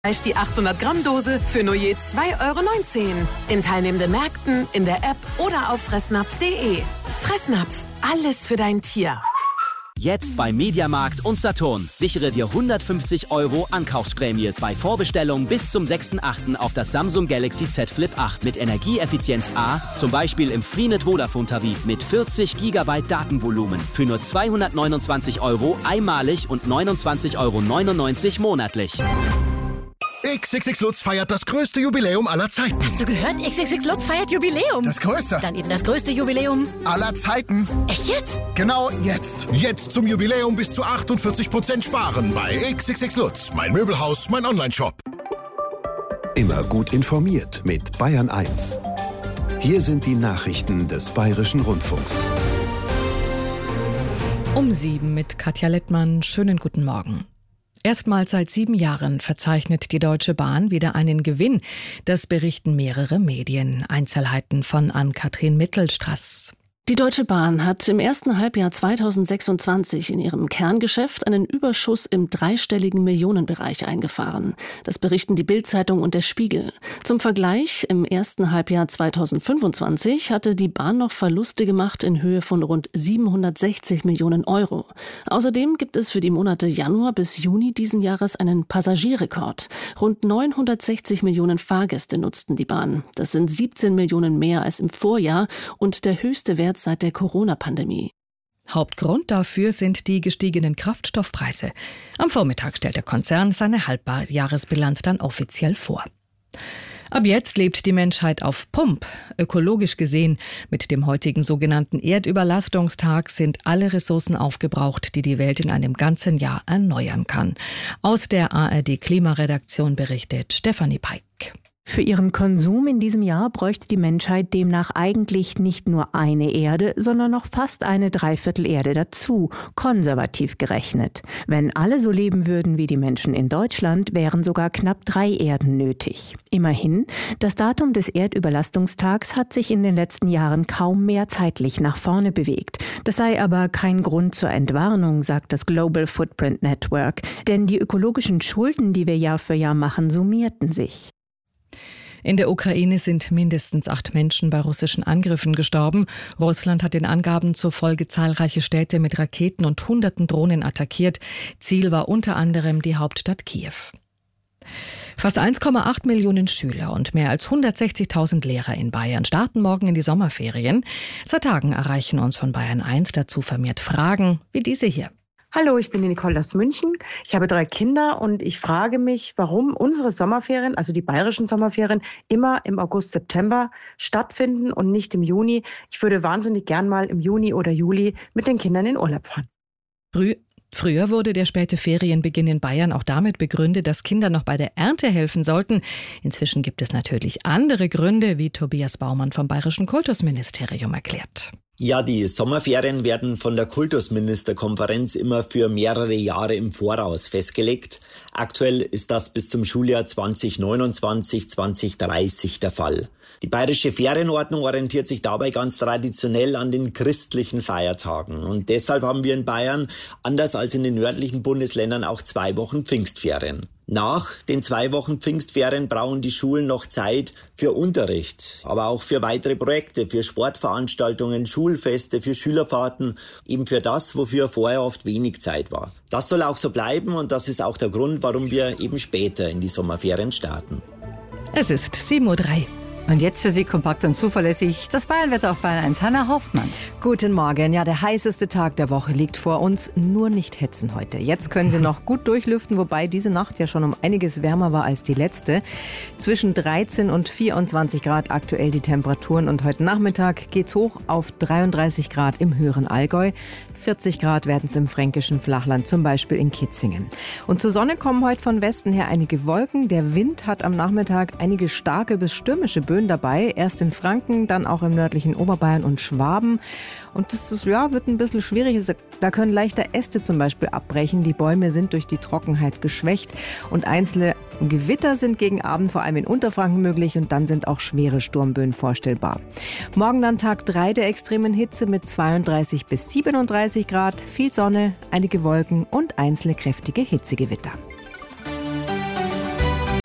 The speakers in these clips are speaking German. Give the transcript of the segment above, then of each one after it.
Die 800-Gramm-Dose für nur je 2,19 € in teilnehmenden Märkten, in der App oder auf fressnapf.de. Fressnapf, alles für dein Tier. Jetzt bei Mediamarkt und Saturn. Sichere dir 150 € Ankaufsprämie bei Vorbestellung bis zum 6.8. auf das Samsung Galaxy Z Flip 8 mit Energieeffizienz A, zum Beispiel im Freenet Vodafone-Tarif mit 40 GB Datenvolumen für nur 229 € einmalig und 29,99 € monatlich. XXX Lutz feiert das größte Jubiläum aller Zeiten. Hast du gehört? XXX Lutz feiert Jubiläum. Das größte? Dann eben das größte Jubiläum aller Zeiten. Echt jetzt? Genau jetzt. Jetzt zum Jubiläum bis zu 48% sparen bei XXX Lutz. Mein Möbelhaus, mein Onlineshop. Immer gut informiert mit Bayern 1. Hier sind die Nachrichten des Bayerischen Rundfunks. Um 7 mit Katja Lettmann. Schönen guten Morgen. Erstmals seit 7 Jahren verzeichnet die Deutsche Bahn wieder einen Gewinn. Das berichten mehrere Medien. Einzelheiten von Ann-Kathrin Mittelstraß. Die Deutsche Bahn hat im ersten Halbjahr 2026 in ihrem Kerngeschäft einen Überschuss im dreistelligen Millionenbereich eingefahren. Das berichten die Bild-Zeitung und der Spiegel. Zum Vergleich, im ersten Halbjahr 2025 hatte die Bahn noch Verluste gemacht in Höhe von rund 760 Millionen €. Außerdem gibt es für die Monate Januar bis Juni diesen Jahres einen Passagierrekord. Rund 960 Millionen Fahrgäste nutzten die Bahn. Das sind 17 Millionen mehr als im Vorjahr und der höchste Wert seit der Corona-Pandemie. Hauptgrund dafür sind die gestiegenen Kraftstoffpreise. Am Vormittag stellt der Konzern seine Halbjahresbilanz dann offiziell vor. Ab jetzt lebt die Menschheit auf Pump. Ökologisch gesehen, mit dem heutigen sogenannten Erdüberlastungstag sind alle Ressourcen aufgebraucht, die die Welt in einem ganzen Jahr erneuern kann. Aus der ARD-Klimaredaktion berichtet Stefanie Peik. Für ihren Konsum in diesem Jahr bräuchte die Menschheit demnach eigentlich nicht nur eine Erde, sondern noch fast eine Dreiviertel-Erde dazu, konservativ gerechnet. Wenn alle so leben würden wie die Menschen in Deutschland, wären sogar knapp 3 Erden nötig. Immerhin, das Datum des Erdüberlastungstags hat sich in den letzten Jahren kaum mehr zeitlich nach vorne bewegt. Das sei aber kein Grund zur Entwarnung, sagt das Global Footprint Network. Denn die ökologischen Schulden, die wir Jahr für Jahr machen, summierten sich. In der Ukraine sind mindestens 8 Menschen bei russischen Angriffen gestorben. Russland hat den Angaben zufolge zahlreiche Städte mit Raketen und Hunderten Drohnen attackiert. Ziel war unter anderem die Hauptstadt Kiew. Fast 1,8 Millionen Schüler und mehr als 160.000 Lehrer in Bayern starten morgen in die Sommerferien. Seit Tagen erreichen uns von Bayern 1 dazu vermehrt Fragen wie diese hier. Hallo, ich bin die Nicole aus München. Ich habe 3 Kinder und ich frage mich, warum unsere Sommerferien, also die bayerischen Sommerferien, immer im August, September stattfinden und nicht im Juni. Ich würde wahnsinnig gern mal im Juni oder Juli mit den Kindern in Urlaub fahren. Früher wurde der späte Ferienbeginn in Bayern auch damit begründet, dass Kinder noch bei der Ernte helfen sollten. Inzwischen gibt es natürlich andere Gründe, wie Tobias Baumann vom Bayerischen Kultusministerium erklärt. Ja, die Sommerferien werden von der Kultusministerkonferenz immer für mehrere Jahre im Voraus festgelegt. Aktuell ist das bis zum Schuljahr 2029/2030 der Fall. Die bayerische Ferienordnung orientiert sich dabei ganz traditionell an den christlichen Feiertagen. Und deshalb haben wir in Bayern, anders als in den nördlichen Bundesländern, auch 2 Wochen Pfingstferien. Nach den 2 Wochen Pfingstferien brauchen die Schulen noch Zeit für Unterricht, aber auch für weitere Projekte, für Sportveranstaltungen, Schulfeste, für Schülerfahrten, eben für das, wofür vorher oft wenig Zeit war. Das soll auch so bleiben und das ist auch der Grund, warum wir eben später in die Sommerferien starten. Es ist 7:03 Uhr. Und jetzt für Sie kompakt und zuverlässig das Bayernwetter auf Bayern 1. Hanna Hoffmann. Guten Morgen. Ja, der heißeste Tag der Woche liegt vor uns. Nur nicht hetzen heute. Jetzt können Sie noch gut durchlüften, wobei diese Nacht ja schon um einiges wärmer war als die letzte. Zwischen 13 und 24 Grad aktuell die Temperaturen. Und heute Nachmittag geht's hoch auf 33 Grad im höheren Allgäu. 40 Grad werden es im fränkischen Flachland, zum Beispiel in Kitzingen. Und zur Sonne kommen heute von Westen her einige Wolken. Der Wind hat am Nachmittag einige starke bis stürmische Böen dabei. Erst in Franken, dann auch im nördlichen Oberbayern und Schwaben. Und das ist, wird ein bisschen schwierig. Da können leichter Äste zum Beispiel abbrechen. Die Bäume sind durch die Trockenheit geschwächt. Und einzelne Gewitter sind gegen Abend vor allem in Unterfranken möglich. Und dann sind auch schwere Sturmböen vorstellbar. Morgen dann Tag 3 der extremen Hitze mit 32 bis 37 Grad. Viel Sonne, einige Wolken und einzelne kräftige Hitzegewitter.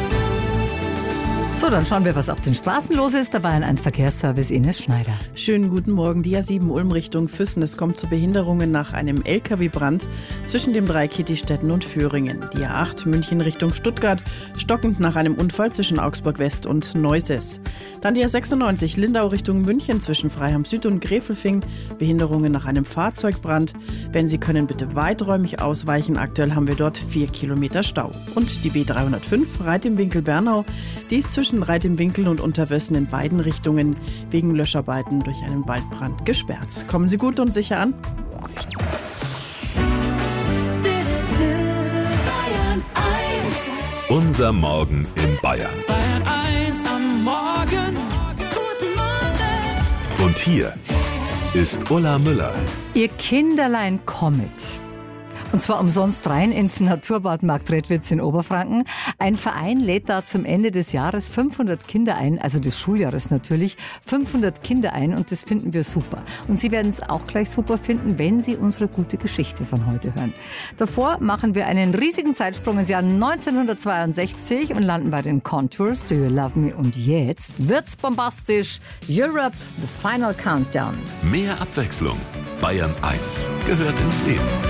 So, dann schauen wir, was auf den Straßen los ist. Der Bayern 1 Verkehrsservice, Ines Schneider. Schönen guten Morgen. Die A7 Ulm Richtung Füssen. Es kommt zu Behinderungen nach einem LKW-Brand zwischen dem Dreieck-Kittistetten und Föhringen. Die A8 München Richtung Stuttgart, stockend nach einem Unfall zwischen Augsburg West und Neuses. Dann die A96 Lindau Richtung München zwischen Freiham Süd und Gräfelfing. Behinderungen nach einem Fahrzeugbrand. Wenn Sie können, bitte weiträumig ausweichen. Aktuell haben wir dort 4 Kilometer Stau. Und die B305 Reit im Winkel Bernau. Die ist zwischen Reit im Winkel und Unterwössen in beiden Richtungen wegen Löscharbeiten durch einen Waldbrand gesperrt. Kommen Sie gut und sicher an. Unser Morgen in Bayern. Bayern 1 am Morgen. Guten Morgen. Und hier ist Ulla Müller. Ihr Kinderlein kommet. Und zwar umsonst rein ins Naturbad Marktredwitz in Oberfranken. Ein Verein lädt da zum Ende des Jahres 500 Kinder ein, also des Schuljahres natürlich, 500 Kinder ein und das finden wir super. Und Sie werden es auch gleich super finden, wenn Sie unsere gute Geschichte von heute hören. Davor machen wir einen riesigen Zeitsprung ins Jahr 1962 und landen bei den Contours, Do You Love Me? Und jetzt wird's bombastisch. Europe, The Final Countdown. Mehr Abwechslung. Bayern 1 gehört ins Leben.